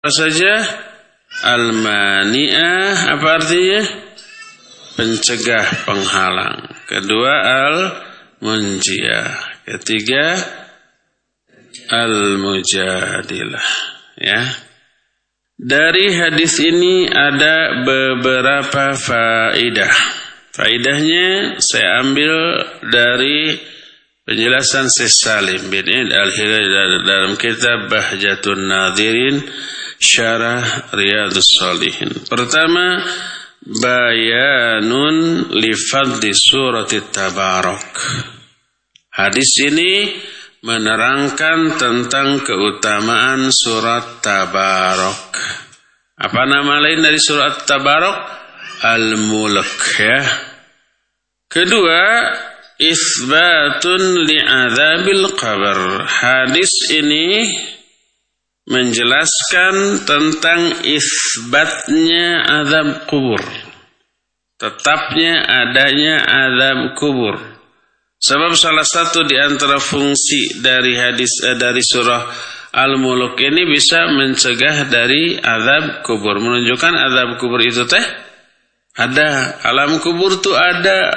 saja? Al-mani'ah, apa artinya? Pencegah, penghalang. Kedua, al-munjiyah. Ketiga, al-mujadilah. Ya. Dari hadis ini ada beberapa faedah. Faedahnya saya ambil dari penjelasan Syekh Salim bin Eid Al-Hilali dalam kitab Bahjatun Nadhirin Syarah Riyadhus Shalihin. Pertama, bayanun li fadli surati Tabarak. Hadis ini menerangkan tentang keutamaan surat Tabarak. Apa nama lain dari surat Tabarak? Al-Mulk, ya. Kedua, isbatun li'adzabil qabr. Hadis ini menjelaskan tentang isbatnya azab kubur. Tetapnya adanya azab kubur. Sebab salah satu di antara fungsi dari dari surah Al-Mulk ini bisa mencegah dari azab kubur. Menunjukkan azab kubur itu ada. Alam kubur itu ada.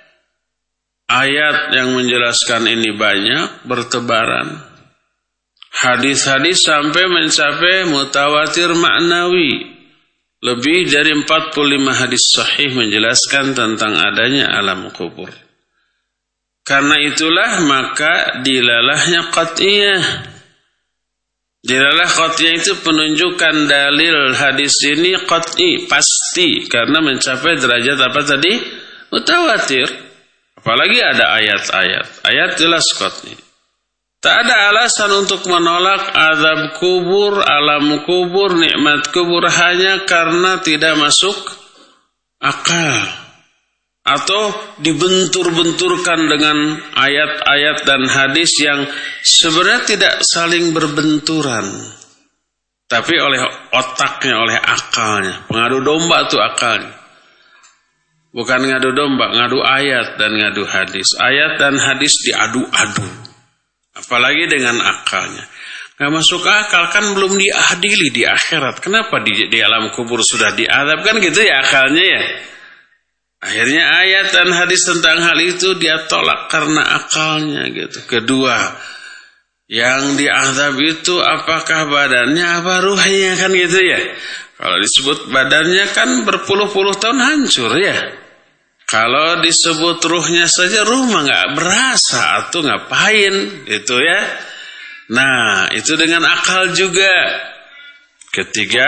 Ayat yang menjelaskan ini banyak, bertebaran. Hadis-hadis sampai mencapai mutawatir maknawi. Lebih dari 45 hadis sahih menjelaskan tentang adanya alam kubur. Karena itulah maka dilalahnya qat'iyah. Dilalah qat'iyah itu penunjukan dalil hadis ini qat'i, pasti. Karena mencapai derajat apa tadi? Mutawatir. Apalagi ada ayat-ayat. Ayat jelas qat'i. Tak ada alasan untuk menolak azab kubur, alam kubur, nikmat kubur hanya karena tidak masuk akal. Atau dibentur-benturkan dengan ayat-ayat dan hadis yang sebenarnya tidak saling berbenturan. Tapi oleh otaknya, oleh akalnya. Pengadu domba itu akalnya. Bukan ngadu domba, ngadu ayat dan ngadu hadis. Ayat dan hadis diadu-adu. Apalagi dengan akalnya. Gak masuk akal, kan belum diadili di akhirat. Kenapa di alam kubur sudah diadab? Kan gitu ya akalnya ya. Akhirnya ayat dan hadis tentang hal itu dia tolak karena akalnya gitu. Kedua, yang diazab itu apakah badannya apa ruhnya, kan gitu ya. Kalau disebut badannya kan berpuluh-puluh tahun hancur ya. Kalau disebut ruhnya saja ruh mah nggak berasa atau ngapain gitu ya. Nah itu dengan akal juga. Ketiga,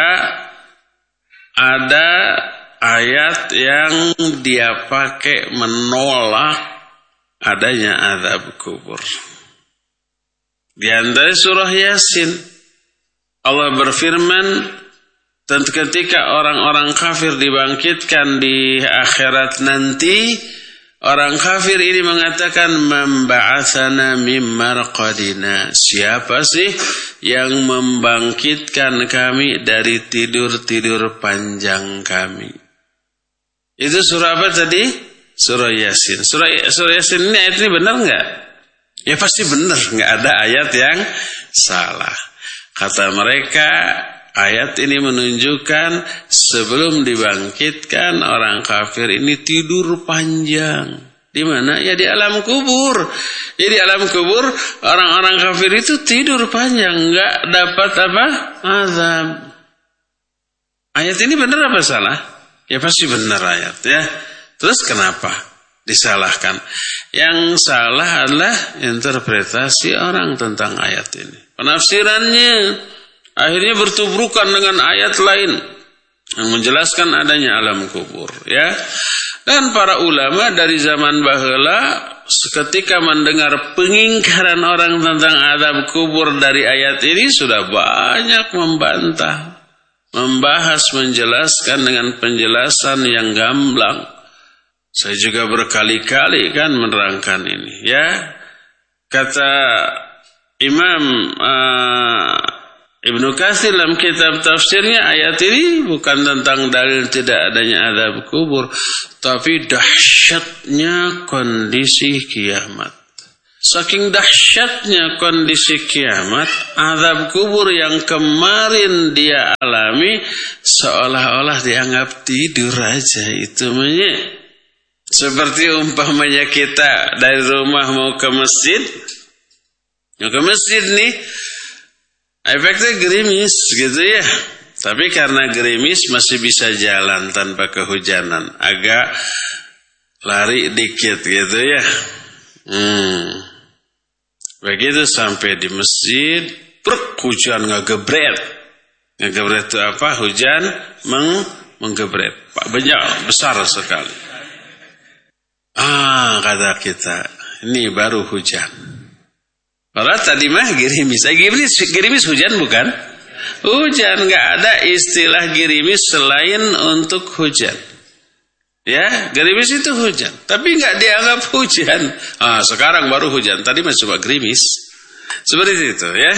ada ayat yang dia pakai menolak adanya azab kubur. Di antara surah Yasin, Allah berfirman, tentu ketika orang-orang kafir dibangkitkan di akhirat nanti, orang kafir ini mengatakan, memba'atsana mim marqadina. Siapa sih yang membangkitkan kami dari tidur-tidur panjang kami? Itu surah apa tadi? Surah Yasin. Surah Yasin ini ayat ini benar enggak? Ya pasti benar, enggak ada ayat yang salah. Kata mereka, ayat ini menunjukkan sebelum dibangkitkan orang kafir ini tidur panjang. Di mana? Ya di alam kubur. Jadi alam kubur orang-orang kafir itu tidur panjang, enggak dapat apa? Azab. Ayat ini benar apa salah? Ya pasti benar ayat ya. Terus kenapa disalahkan? Yang salah adalah interpretasi orang tentang ayat ini. Penafsirannya akhirnya bertubrukan dengan ayat lain yang menjelaskan adanya alam kubur ya. Dan para ulama dari zaman baheula ketika mendengar pengingkaran orang tentang azab kubur dari ayat ini sudah banyak membantah, membahas, menjelaskan dengan penjelasan yang gamblang. Saya juga berkali-kali kan menerangkan ini ya. Kata Imam Ibnu Katsir dalam kitab tafsirnya, ayat ini bukan tentang dalil tidak adanya azab kubur, tapi dahsyatnya kondisi kiamat. saking dahsyatnya kondisi kiamat, azab kubur yang kemarin dia alami seolah-olah dianggap tidur aja. Itu seperti umpamanya kita dari rumah mau ke masjid. Mau ke masjid nih, efeknya gerimis gitu ya. Tapi karena gerimis masih bisa jalan tanpa kehujanan. Agak lari dikit gitu ya. Begitu sampai di masjid, hujan ngegebret. Ngegebret itu apa? Hujan menggebret. Pak, banyak, besar sekali. Kata kita, ini baru hujan. Padahal tadi mah gerimis. Gerimis hujan bukan? Hujan, nggak ada istilah gerimis selain untuk hujan. Ya, gerimis itu hujan, tapi nggak dianggap hujan. Sekarang baru hujan, tadi masih cuma gerimis. Seperti itu ya.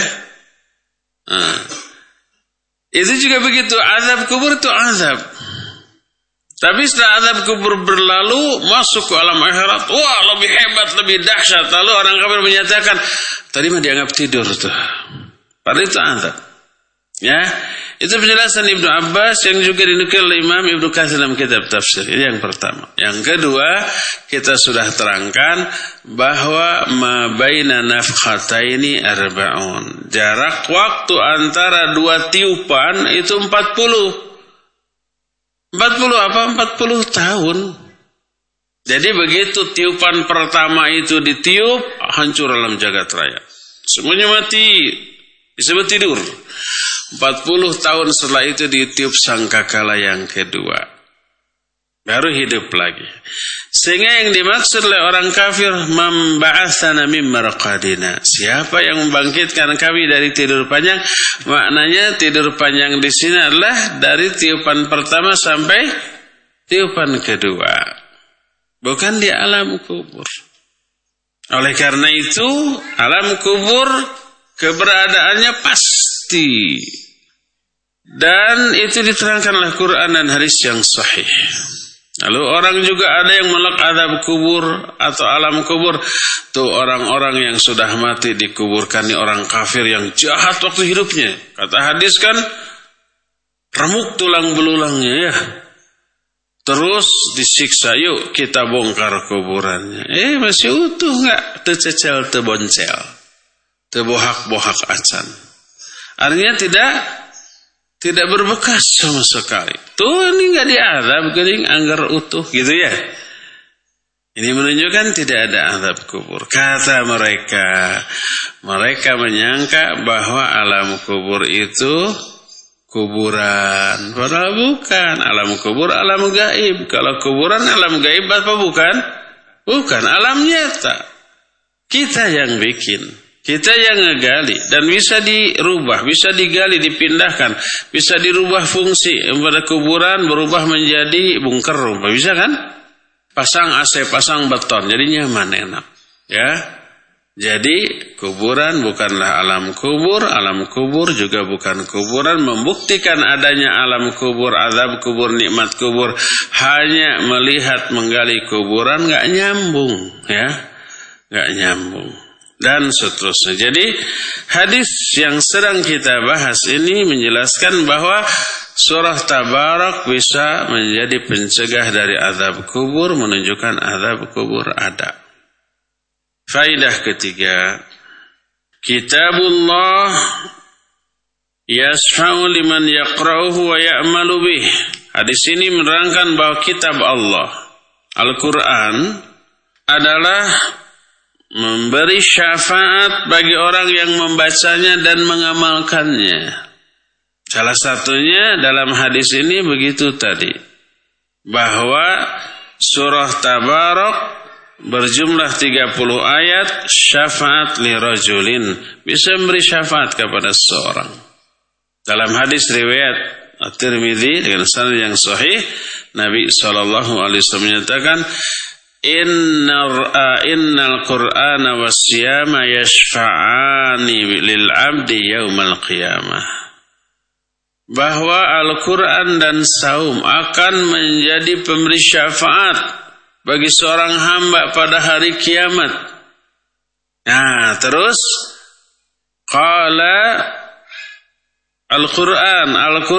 Itu juga begitu, azab kubur itu azab. Tapi setelah azab kubur berlalu, masuk ke alam akhirat, wah lebih hebat, lebih dahsyat. Lalu orang kafir menyatakan, tadi mah dianggap tidur tuh. Padahal itu azab. Ya, itu penjelasan Ibnu Abbas yang juga dinukil oleh Imam Ibnu Katsir dalam kitab tafsir. Ini yang pertama. Yang kedua, kita sudah terangkan bahwa ma baina nafkhataini arba'un. Jarak waktu antara dua tiupan itu 40. 40 apa? 40 tahun. Jadi begitu tiupan pertama itu ditiup, hancur alam jagat raya. Semuanya mati. Disebut tidur. 40 tahun setelah itu ditiup sangkakala yang kedua. Baru hidup lagi. Sehingga yang dimaksud oleh orang kafir, memba'atsana mim marqadina. Siapa yang membangkitkan kami dari tidur panjang? Maknanya tidur panjang di sini adalah dari tiupan pertama sampai tiupan kedua. Bukan di alam kubur. Oleh karena itu, alam kubur keberadaannya pasti. Dan itu diterangkan oleh Quran dan hadis yang sahih. Lalu orang juga ada yang menolak azab kubur atau alam kubur. Tuh orang-orang yang sudah mati dikuburkan, ini orang kafir yang jahat waktu hidupnya. Kata hadis kan, remuk tulang belulangnya ya. Terus disiksa, yuk kita bongkar kuburannya. Masih utuh enggak? Tercecel, terboncel. Terbohak-bohak acan. Artinya tidak berbekas sama sekali. Tuh ini enggak diazab, gering anggar utuh gitu ya. Ini menunjukkan tidak ada azab kubur. Kata mereka menyangka bahwa alam kubur itu kuburan. Padahal bukan. Alam kubur alam gaib. Kalau kuburan alam gaib apa bukan? Bukan. Alam nyata. Kita yang bikin. Kita yang ngegali. Dan bisa dirubah. Bisa digali, dipindahkan. Bisa dirubah fungsi. Pada kuburan berubah menjadi bunker rumah. Bisa kan? Pasang AC, pasang beton. Jadi nyaman, enak. Ya. Jadi kuburan bukanlah alam kubur. Alam kubur juga bukan kuburan. Membuktikan adanya alam kubur, azab kubur, nikmat kubur. Hanya melihat, menggali kuburan. Gak nyambung. Ya. Gak nyambung. Dan seterusnya. Jadi hadis yang sedang kita bahas ini menjelaskan bahwa surah Tabarak bisa menjadi pencegah dari azab kubur, menunjukkan azab kubur ada. Faidah ketiga, Kitabullah yasfa'u liman yaqra'uhu wa ya'malu bih. Hadis ini menerangkan bahwa kitab Allah, Al-Quran, adalah memberi syafaat bagi orang yang membacanya dan mengamalkannya. Salah satunya dalam hadis ini begitu tadi, bahwa surah Tabarak berjumlah 30 ayat, syafaat li rajulin, bisa memberi syafaat kepada seorang. Dalam hadis riwayat At-Tirmidzi dengan sanad yang sahih, Nabi SAW menyatakan, Innal Qur'ana was-siyama yashfa'ani lil 'abdi yaumal qiyamah. Bahwa Al-Quran dan saum akan menjadi pemberi syafaat bagi seorang hamba pada hari kiamat. Nah, terus qala Al-Qur'an